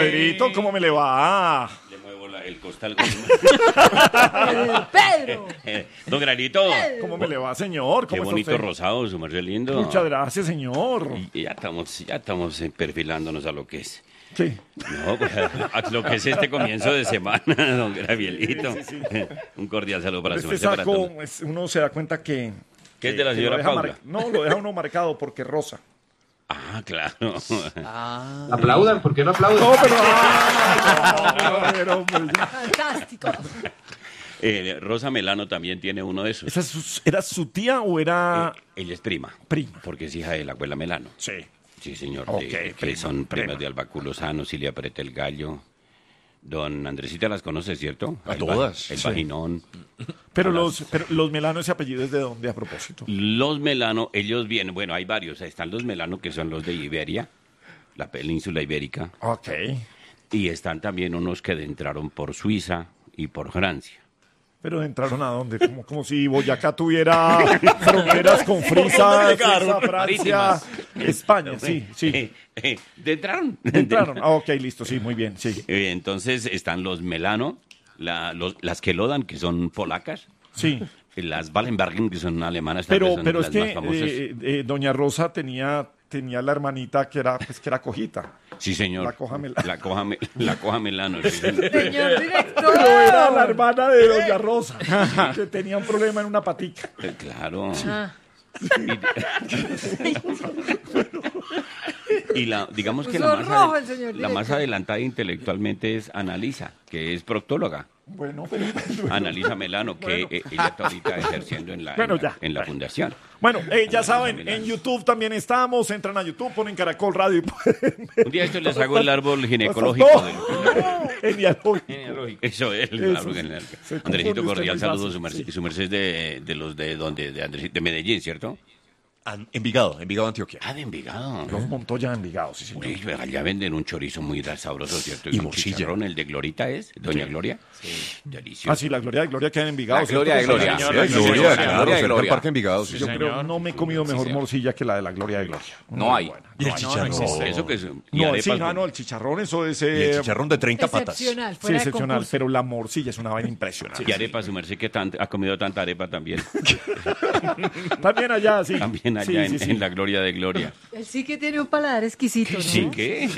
Pedrito, ¿cómo me le va? Le muevo el costal. Pedro. Don Granito. ¿Cómo me le va, señor? Qué ¿Cómo está bonito usted? rosado, su merced lindo. Muchas gracias, señor. Y ya estamos perfilándonos a lo que es. Sí. No, pues, a lo que es este comienzo de semana, don Gabrielito. Un cordial saludo para su Este merced. Para saco, todos. uno se da cuenta que... ¿Qué es de la que señora lo deja Paula? No, lo deja uno marcado porque es rosa. Ah, claro. Aplaudan, ¿por qué no aplaudan? No, pero... a ver, hombre, ya. Fantástico. Rosa Melano también tiene uno de esos. ¿Era su tía o era...? Ella es prima. Prima. Porque es hija de la abuela Melano. Sí. Sí, señor. Ok, que prima, son primas prima. de Albaculo Sano, Silvia Prete el Gallo. Don Andresita las conoce, ¿cierto? A todas. El Sí. Vaginón. Pero los Melano, ese apellido es de dónde a propósito. Los Melano, ellos vienen, bueno, hay varios. Están los Melano, que son los de Iberia, la península ibérica. Ok. Y están también unos que entraron por Suiza y por Francia. Pero entraron a dónde, como si Boyacá tuviera fronteras con Frisa, Francia, Marítimas. España, sí, sí. Entraron. Entraron. Ah, ok, listo, sí, muy bien, sí. Entonces están los Melano, las Kelodan, que son polacas, Sí. las Wallenbergen, que son alemanas, tal vez Pero, son pero es las que más famosas. doña Rosa tenía la hermanita que era cojita. Sí, señor. La coja Melano. La coja Melano. Sí, señor. Señor director. Pero era la hermana de doña Rosa, que tenía un problema en una patica. Claro. Ah. Y digamos que Puso rojo el señor la más director. adelantada intelectualmente es Analisa, que es proctóloga. Bueno, pero... Analisa Melano, que ella está ahorita ejerciendo en la, Bueno, en la, ya. en la fundación. Bueno, ya Analisa saben, Melano. en YouTube también estamos. Entran a YouTube, ponen Caracol Radio y pueden ver. Un día esto les hago el árbol ginecológico. No, de lo que- genealógico. Eso es, el Eso árbol sí. genealógico. Se confunde Andresito, usted cordial muy saludo, fácil, su merced, sí. su merced es de los de donde, de Medellín, ¿cierto? Envigado, Antioquia. Ah, de Envigado. Los Montoya Envigado, sí, señor. Uy, allá venden un chorizo muy sabroso, ¿cierto? Y un morcilla. chicharrón, el de Glorita es, Doña Gloria. Sí. Delicioso. Ah, sí, la Gloria queda en Envigado. La ¿cierto? Gloria de Sí, Gloria. señor. Sí, Sí, Gloria, señor. claro, Gloria de cerca del Gloria. Parque Envigado. Sí, Yo señor. creo no me he comido mejor morcilla que la de la Gloria de Gloria. No hay. Y el chicharrón. Eso que es... y No, arepas, sí, no, el chicharrón, eso es... Y el chicharrón de 30 patas. Excepcional. Sí, Fuera de excepcional, concurso. pero la morcilla es una vaina impresionante. Y arepa, su merced, que ha comido tanta arepa también. También allá, sí. También allá Sí, en, sí, sí. en la Gloria de Gloria. Él sí que tiene un paladar exquisito, ¿no? Sí, ¿qué?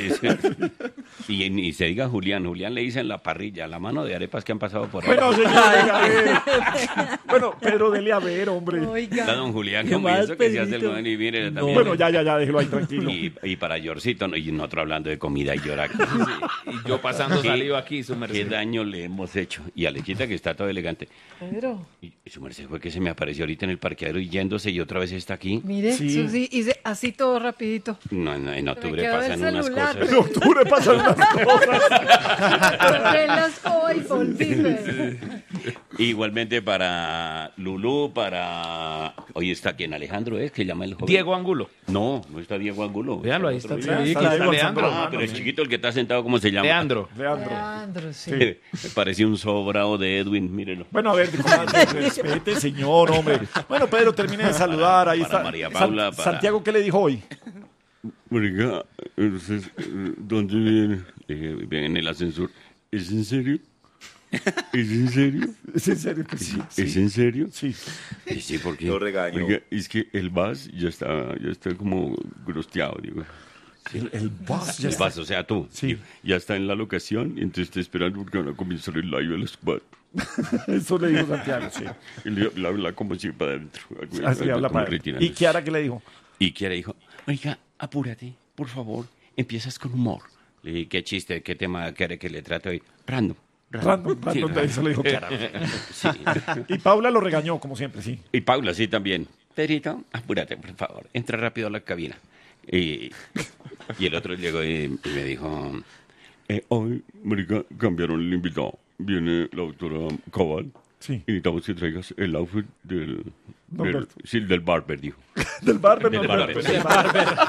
Y se diga Julián le dicen la parrilla, la mano de arepas que han pasado por ahí. Bueno, señor, venga, a ver. Bueno, Pedro, dele a ver, hombre. Está Oiga. don Julián ¿Qué como más, eso que se hace el Pedrito? man y mire No. también. Bueno, ya, déjelo ahí tranquilo. Y para Yorcito, ¿no? Y nosotros hablando de comida y llorar. Y yo pasando saliva aquí, su ¿Qué merced. daño le hemos hecho? Y a Lechita, que está todo elegante. Pedro, Y su merced fue que se me apareció ahorita en el parqueadero y yéndose y otra vez está aquí. mire, Sí. eso sí, hice así todo rapidito. No, en octubre quedó el pasan unas celular, cosas. En octubre pasan unas cosas. Corté las hoy, volví. Igualmente para Lulú, para... Hoy está quien Alejandro es, que llama el joven. Diego Angulo. No está Diego Angulo. Véalo, ahí está. otro Sí, Diego. aquí está Diego Leandro. Alzambrano. Ah, pero el chiquito, el que está sentado, ¿cómo se llama? Leandro. Leandro. Leandro, sí. Me parecía un sobrado de Edwin, mírenlo. Bueno, a ver, respete, señor, hombre. Bueno, Pedro, termine de saludar. Ahí Para está. María Paula, para- Santiago, ¿qué le dijo hoy? Oiga, entonces, ¿dónde viene? Viene en el ascensor. ¿Es en serio? ¿Es en serio? ¿Es en serio que sí? ¿Es en serio? Sí. Sí, porque... Lo regaño. Oiga, es que el VAS ya está como grosteado, digo. El boss ya El está. VAS, o sea, tú. Sí. Ya está en la locación y entonces estoy esperando porque van a comenzar el live a las 4. Eso le dijo Santiago, sí. Y le habla como si para adentro. Así habla Como para él. retirando. ¿Y Kiara qué le dijo? Y Kiara dijo, oiga, apúrate, por favor, empiezas con humor. Le dije, qué chiste, qué tema quiere que le trate hoy. Random. Random, eso le dijo Kiara. Sí. Y Paula lo regañó, como siempre, sí. Y Paula, sí, también. Pedrito, apúrate, por favor, entra rápido a la cabina. Y el otro llegó y me dijo, hoy, marica, cambiaron el invitado. Viene la doctora Cabal. Sí. Y necesitamos que traigas el outfit del Norberto. del barber, dijo. Del barber, Del no, barber. del barber.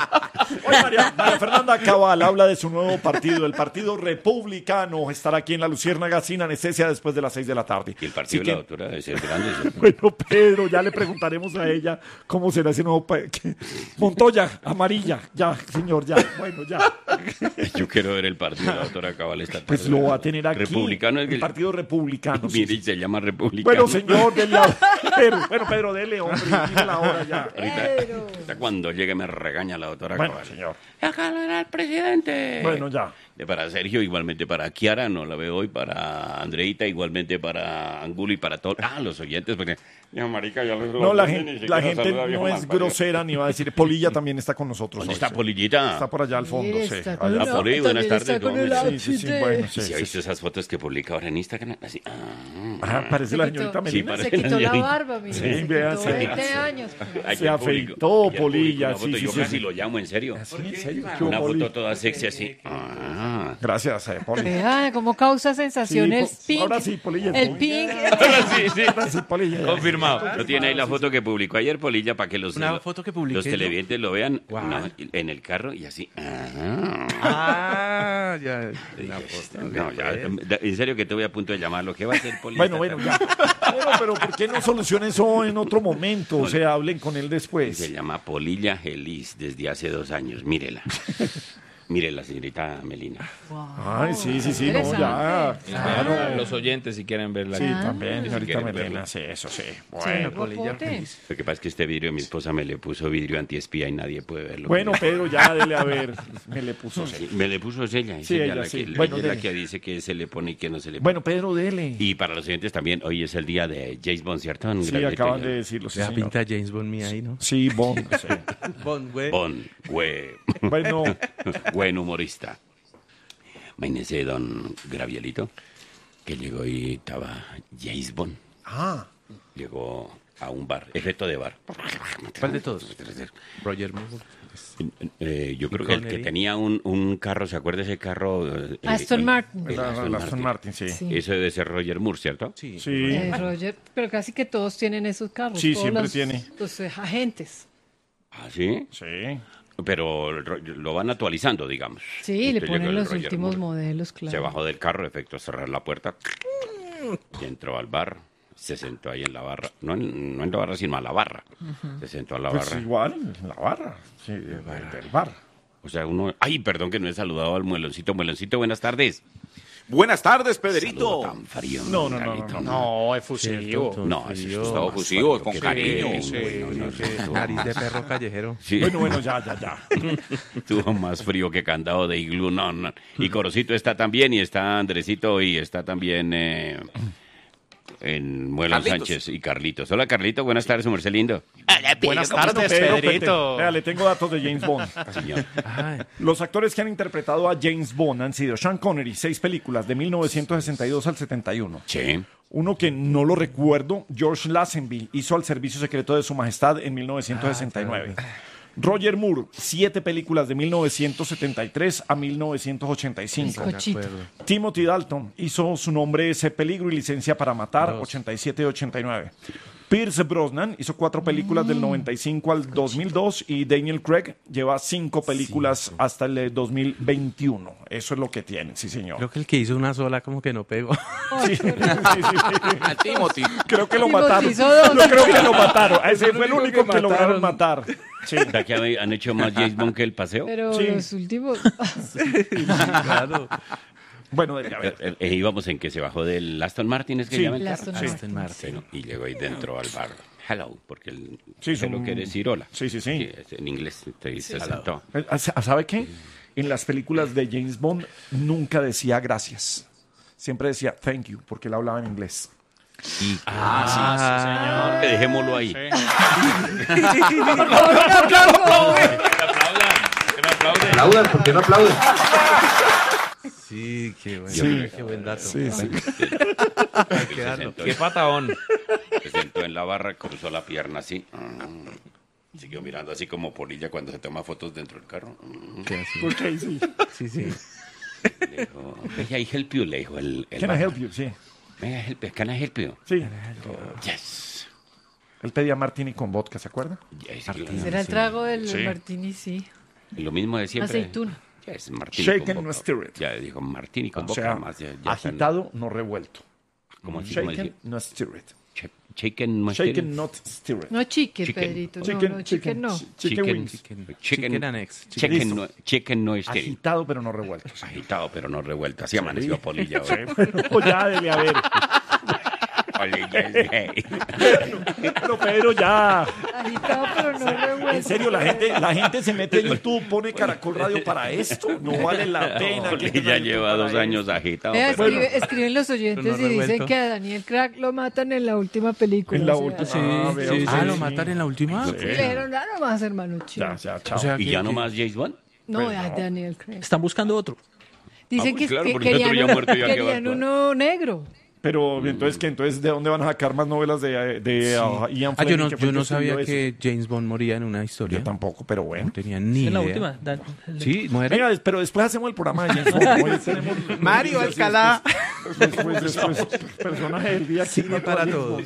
Oye, María Fernanda Cabal habla de su nuevo partido, el Partido Republicano. Estará aquí en La Luciérnaga sin anestesia después de las 6 de la tarde. Y el partido Así de la que, doctora debe ser grande. ¿sí? bueno, Pedro, ya le preguntaremos a ella cómo será ese nuevo... Montoya, amarilla, ya, señor, ya. Bueno, ya. Yo quiero ver el partido de la doctora Cabal esta tarde. Pues lo va a tener aquí. Republicano es el Partido Republicano. sí, Mire, sí. se llama Republicano. Bueno, señor, dele a... Bueno, Pedro, dele, hombre, dile la hora ya. Ahorita cuando llegue me regaña la doctora Bueno, Cabal. señor. Acá no era el presidente. Bueno, ya. Para Sergio, igualmente para Kiara, no la veo hoy, para Andreita, igualmente para Angulo y para todos. Los oyentes, porque, ya, marica, ya los No, la ni gente, siquiera la gente saluda, viejo no es malparido. grosera ni va a decir. Polilla también está con nosotros. ¿Dónde hoy, está sí. Polillita? Está por allá al fondo, sí. Está con Allá. el Poli, buenas también está tardes, con ¿no? el Sí, sí, sí, outfit. bueno, ¿Y sí, si ha sí. visto esas fotos que publica ahora en Instagram? Así, Parece la señorita Se Melina. parece. Se quitó la señorita. barba, mira. Sí, Se vea, quitó sí. 20 años. Ayer Se afeitó, ayer publicó Polilla, una foto, sí, sí, yo sí, casi sí. lo llamo en serio. ¿Sí? ¿En serio? ¿Qué hubo, Una Poli? foto toda sexy así. Gracias, Poli. Vea cómo causa sensación Sí, el pink. ahora sí, Polilla. El pink. Ahora sí, Polilla. Confirmado. ¿No tiene ahí la foto que publicó ayer Polilla para que los, Una foto que publiqué los yo. televidentes lo vean Guau. en el carro y así? Ya. No, ya, en serio que estoy a punto de llamarlo. ¿Qué va a hacer Polilla? Bueno, ya. Bueno, pero ¿por qué no solucionen eso en otro momento? O sea, hablen con él después. Se llama Polilla Gelis desde hace 2 años. Mírela. Mírela, señorita Melina. Ay, sí, no, ya. Claro. Los oyentes si quieren verla. Sí, aquí. también, si señorita quieren Melina, verlo. sí, eso sí. Sí, Bueno, guapote. Lo que pasa es que este vidrio mi esposa me le puso vidrio antiespía y nadie puede verlo. bueno, Pedro, ya dele a ver. Me le puso. Sí, me le puso ella. Sí, ella ella la sí. que, Bueno, ella es la dele. que dice que se le pone y que no se le pone. Bueno, Pedro, dele. Y para los oyentes también, hoy es el día de James Bond, ¿cierto? Sí, acaban de decirlo, sí, Ya señor. pinta James Bond mía ahí, ¿no? Sí, Bond, sí. Bond, güey. Bond, Bueno, buen humorista. Imagínese don Gravielito, que llegó y estaba James Bond. Llegó a un bar, efecto de bar. ¿Cuál de todos? Roger Moore. Yo creo que el que Connery. tenía un carro, ¿se acuerda ese carro? Aston Martin. El la Aston Martin, sí. Sí. Eso debe ser Roger Moore, ¿cierto? Sí. Sí. Roger, pero casi que todos tienen esos carros. Sí, todos siempre los- tiene. Los agentes. ¿Ah, sí? Sí. Pero lo van actualizando, digamos. Sí, le Entonces llegó ponen el los Roger últimos Moore. modelos, claro. Se bajó del carro, efecto cerrar la puerta. Y entró al bar. Se sentó ahí en la barra. No en la barra, sino a la barra. Se sentó a la Pues barra. igual, en la barra. Sí, del bar. O sea, uno... Ay, perdón que no he saludado al mueloncito. Mueloncito, buenas tardes. Buenas tardes, Saludo Pedrito. tan frío. No, Carlito. No, efusivo. No, eso es Todo fusivo, con Qué cariño. frío, no, no, Nariz de perro callejero. Sí. Bueno, ya. Tuvo más frío que candado de iglú, no. Y Corocito está también, y está Andresito, y está también en Muelón Carlitos. Sánchez y Carlitos. Hola, Carlito, buenas tardes, su merced lindo. Buenas tardes, Pedro, Pedrito. vea, le tengo datos de James Bond. Señor. Ay, Los actores que han interpretado a James Bond han sido Sean Connery, 6 películas, de 1962 al 71. Sí. Uno que no lo recuerdo, George Lazenby, hizo Al Servicio Secreto de Su Majestad en 1969. Roger Moore, 7 películas de 1973 a 1985. Cochito. Timothy Dalton hizo Su nombre es Peligro y Licencia para Matar, 87 y 89. Pierce Brosnan hizo 4 películas del 95 al 2002 y Daniel Craig lleva 5 películas hasta el 2021. Eso es lo que tiene, sí señor. creo que el que hizo una sola como que no pegó. Sí, sí. A Timothy. Creo que lo Timothy mataron. hizo 2. Yo creo que lo mataron. Ese fue el único único que que lograron mataron. matar. Sí. ¿Será que han hecho más James Bond que el paseo? Pero Sí. los últimos. Claro. Bueno, a ver. Íbamos en que se bajó del Aston Martin, ¿es que Sí. llama el El carro? Aston Aston Martin. Bueno, y llegó ahí dentro al bar. Hello, porque él Sí, sé son- lo quiere decir hola. Sí. En inglés se sentó. ¿Sabe qué? En las películas de James Bond nunca decía gracias. Siempre decía thank you, porque él hablaba en inglés. Que dejémoslo ahí. Aplaudan, ¿por qué no aplauden? Sí, qué bueno. Sí. Qué buen dato. Sí. Él se sentó, Qué patadón. se sentó en la barra, cruzó la pierna así. Siguió mirando así como Polilla cuando se toma fotos dentro del carro. Qué así. Ok, sí. Sí, sí. Le dijo, "May I help you?", le dijo el Can I barman. help you? Sí. "May I help you? Can I help you?" Sí. Yes. Él pedía martini con vodka, ¿se acuerda? Yes, Será el trago del Sí. martini, sí. Lo mismo de siempre. Aceituna. Ya es martini Shaken, con no boca. stirred. Ya dijo martini con O boca sea, más. Ya están- agitado, no revuelto. ¿Cómo así? ¿Cómo Shaken, decir? no stirred. Shaken, no Shaken, stirred. not stirred. No chicken, Chicken. Pedrito. No, Chicken, no, chicken no. Chicken wings. Chicken and eggs. Chicken no estéril. Agitado, pero no revuelto. Agitado, pero no revuelto. Así amaneció Polilla hoy. Bueno, ya debe haber. Polilla es gay. Pero Pedro, ya. Agitado, pero no revuelto. En serio, la gente se mete en YouTube, pone Caracol Radio para esto. No vale la pena. que Polilla lleva 2 años agitado. Vea, pero- escriben los oyentes Pero no y dicen revuelto. que a Daniel Crack lo matan en la última película. En la o sea, última. Sí, Ah, veo, sí, ¿lo sí. matan en la última? Sí. Pero nada más, hermano chido. Ya, chao. O sea, ¿Y que- ya que- nomás James Bond? No, a Daniel Craig. Están buscando otro. Dicen pues que, claro, que porque el otro querían, ya muerto, ya que va a querían actuar. uno negro. Pero entonces, ¿qué? Entonces, ¿de dónde van a sacar más novelas de Ian Ah, Fleming? que fue yo el no que escribió sabía eso? que James Bond moría en una historia. Yo tampoco, pero bueno. No tenía ni En la idea. última. Sí, muere. Venga, pero después hacemos el programa de James Bond. Hoy tenemos Mario noticias y Alcalá. Después, personaje del día. Cine para todos.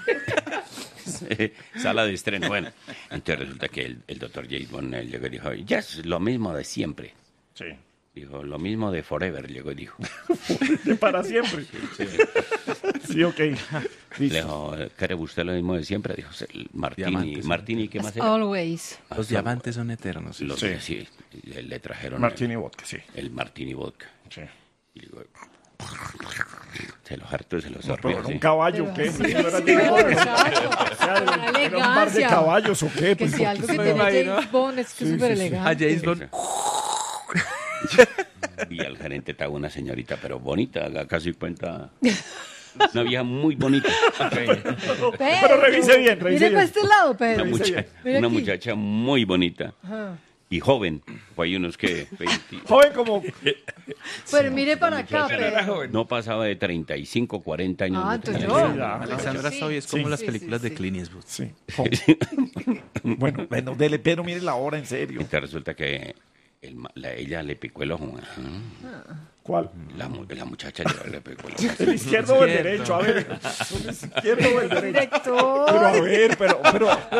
Sala de estreno. Bueno, entonces resulta que el doctor James Bond llegó y dijo, ya es lo mismo de siempre. Sí. Dijo, lo mismo de forever, llegó y dijo. De para siempre. Sí, ok. Le Listo. dijo, ¿quiere usted lo mismo de siempre? Dijo, el Martini. Diamantes. ¿Martini qué As más era? always. Los diamantes son eternos. Los Sí. sí, le trajeron Martini Vodka, sí. el Martini Vodka. Sí. Y digo, se los hartó y se los Pero sorbió. era así. un caballo, ¿o ¿qué? Sí, No era sí, James Bond. muchacho, O sea, con era un par de elegancia. caballos, ¿o qué? Que Pues, si algo que porque- tiene James Bond es que es súper A elegante. James Bond. Y al gerente estaba una señorita, pero bonita, haga casi cuenta. Una vieja muy bonita. Pero revise bien, revise Mire para bien. este lado, Pedro. Mire Una aquí. muchacha muy bonita Ajá. y joven. Pues hay unos que 20 Joven como... Pero mire para acá, Pedro. no pasaba de 35, 40 años. Ah, de entonces tener. yo. Ya. Alexandra Sí, Soy es como sí, las sí, películas sí, de sí. Clint Eastwood. Sí. joven. Bueno, Pedro, mire la hora, en serio. Entonces resulta que ella le picó el ojo. ¿Cuál? La muchacha le picó el ojo. ¿El izquierdo o el derecho? A ver, ¿el izquierdo o el derecho? Director. Pero a ver, pero